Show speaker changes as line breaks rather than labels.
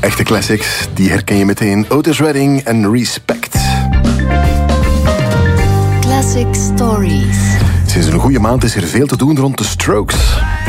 echte classics, die herken je meteen. Otis Redding en Respect.
Classic Stories.
Sinds een goede maand is er veel te doen rond de Strokes.